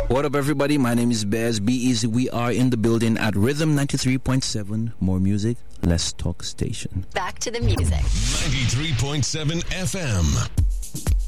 What up, everybody? My name is Bez. Be easy. We are in the building at Rhythm 93.7. More music, less talk station. Back to the music. 93.7 FM.